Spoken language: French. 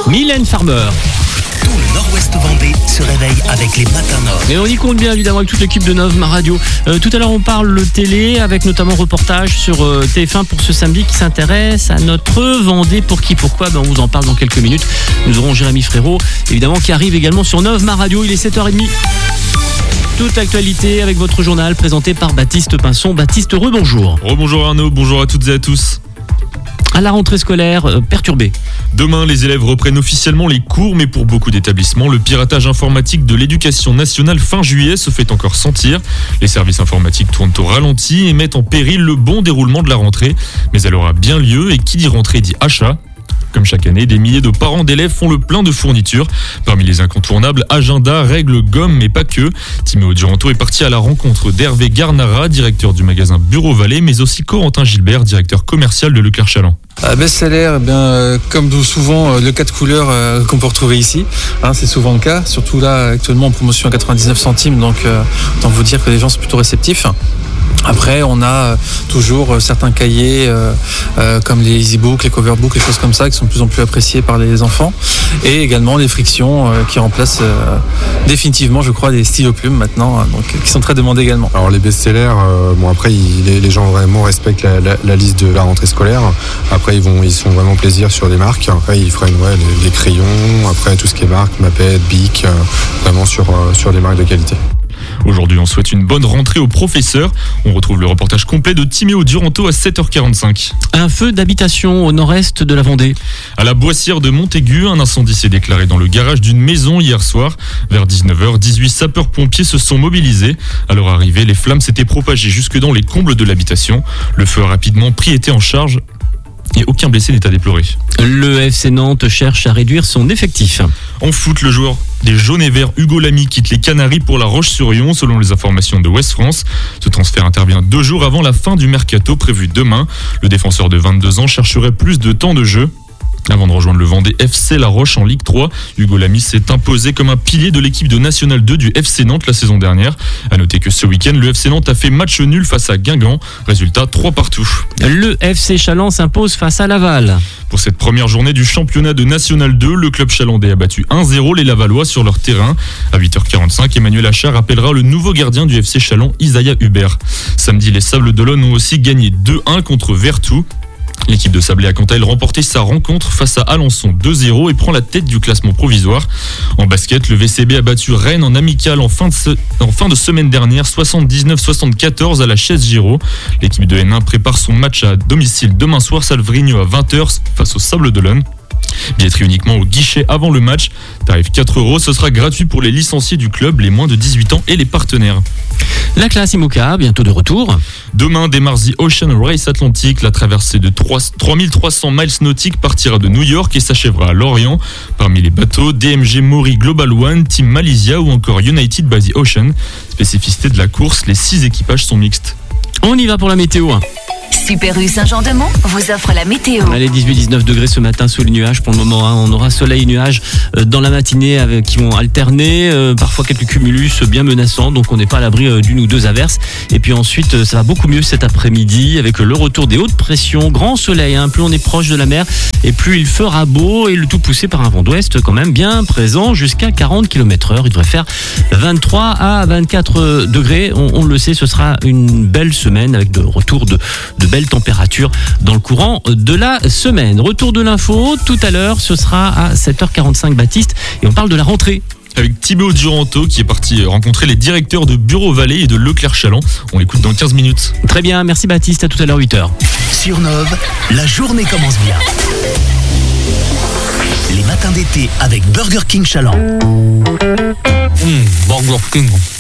Mylène Farmer. Tout le Nord-Ouest Vendée se réveille avec les matins Nord. Et on y compte bien évidemment avec toute l'équipe de Nov, ma radio. Tout à l'heure on parle télé avec notamment reportage sur TF1 pour ce samedi qui s'intéresse à notre Vendée. Pour qui, pourquoi, on vous en parle dans quelques minutes. Nous aurons Jérémy Frérot évidemment qui arrive également sur Nov, ma radio. Il est 7h30. Toute l'actualité avec votre journal présenté par Baptiste Pinson. Baptiste, rebonjour. Rebonjour Arnaud, bonjour à toutes et à tous. À la rentrée scolaire perturbée. Demain, les élèves reprennent officiellement les cours, mais pour beaucoup d'établissements, le piratage informatique de l'éducation nationale fin juillet se fait encore sentir. Les services informatiques tournent au ralenti et mettent en péril le bon déroulement de la rentrée. Mais elle aura bien lieu et qui dit rentrée dit achat. Comme chaque année, des milliers de parents d'élèves font le plein de fournitures. Parmi les incontournables, agenda, règles, gomme, mais pas que. Timéo Duranto est parti à la rencontre d'Hervé Garnara, directeur du magasin Bureau Vallée, mais aussi Corentin Gilbert, directeur commercial de Leclerc Chaland. Best-seller, comme souvent, le 4 couleurs qu'on peut retrouver ici. C'est souvent le cas, surtout là, actuellement en promotion à 99 centimes, donc autant vous dire que les gens sont plutôt réceptifs. Après, on a toujours certains cahiers comme les easy-books, les cover-books, les choses comme ça qui sont de plus en plus appréciés par les enfants. Et également les frictions qui remplacent définitivement, je crois, les stylos plumes maintenant, donc qui sont très demandés également. Alors les best-sellers, après les gens vraiment respectent la liste de la rentrée scolaire. Après ils se font vraiment plaisir sur des marques. Après ils prennent les crayons, après tout ce qui est marque, Maped, Bic, vraiment sur des marques de qualité. Aujourd'hui, on souhaite une bonne rentrée aux professeurs. On retrouve le reportage complet de Timéo Duranto à 7h45. Un feu d'habitation au nord-est de la Vendée. À la Boissière de Montaigu, un incendie s'est déclaré dans le garage d'une maison hier soir. Vers 19h, 18 sapeurs-pompiers se sont mobilisés. À leur arrivée, les flammes s'étaient propagées jusque dans les combles de l'habitation. Le feu a rapidement pris été en charge. Et aucun blessé n'est à déplorer. Le FC Nantes cherche à réduire son effectif. En foot, le joueur des jaunes et verts Hugo Lamy quitte les Canaries pour la Roche-sur-Yon, selon les informations de Ouest France. Ce transfert intervient 2 jours avant la fin du mercato prévu demain. Le défenseur de 22 ans chercherait plus de temps de jeu. Avant de rejoindre le Vendée FC La Roche en Ligue 3, Hugo Lamy s'est imposé comme un pilier de l'équipe de National 2 du FC Nantes la saison dernière. A noter que ce week-end, le FC Nantes a fait match nul face à Guingamp. Résultat 3-3. Le FC Chaland s'impose face à Laval. Pour cette première journée du championnat de National 2, le club chalandais a battu 1-0 les Lavallois sur leur terrain. À 8h45, Emmanuel Achard appellera le nouveau gardien du FC Chaland, Isaiah Hubert. Samedi, les Sables d'Olonne ont aussi gagné 2-1 contre Vertou. L'équipe de Sablé a quant à elle remporté sa rencontre face à Alençon 2-0 et prend la tête du classement provisoire. En basket, le VCB a battu Rennes en amical en fin de semaine dernière 79-74 à la Chaise Giraud. L'équipe de N1 prépare son match à domicile demain soir, Salvrigno à 20h face aux Sables d'Olonne. Billetterie uniquement au guichet avant le match. Tarif 4€, ce sera gratuit pour les licenciés du club, les moins de 18 ans et les partenaires. La classe IMOCA, bientôt de retour. Demain démarre The Ocean Race Atlantique. La traversée de 3300 miles nautiques partira de New York et s'achèvera à Lorient. Parmi les bateaux, DMG Maury Global One, Team Malaysia ou encore United by the Ocean. Spécificité de la course, les 6 équipages sont mixtes. On y va pour la météo. Super U Saint-Jean-de-Mont vous offre la météo. Allez, 18-19 degrés ce matin sous les nuages pour le moment. On aura soleil et nuages dans la matinée qui vont alterner. Parfois quelques cumulus bien menaçants, donc on n'est pas à l'abri d'une ou deux averses. Et puis ensuite, ça va beaucoup mieux cet après-midi avec le retour des hautes pressions. Grand soleil, plus on est proche de la mer et plus il fera beau. Et le tout poussé par un vent d'ouest quand même bien présent jusqu'à 40 km/h. Il devrait faire 23 à 24 degrés. On le sait, ce sera une belle semaine avec de retour de belles températures dans le courant de la semaine. Retour de l'info, tout à l'heure, ce sera à 7h45 Baptiste et on parle de la rentrée. Avec Timéo Duranto qui est parti rencontrer les directeurs de Bureau Vallée et de Leclerc Chaland. On l'écoute dans 15 minutes. Très bien, merci Baptiste, à tout à l'heure 8h. Sur Nov, la journée commence bien. Les matins d'été avec Burger King Chaland. Burger King.